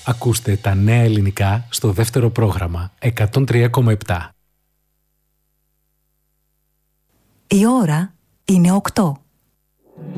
Ακούστε τα νέα ελληνικά στο δεύτερο πρόγραμμα 103,7. Η ώρα είναι 8.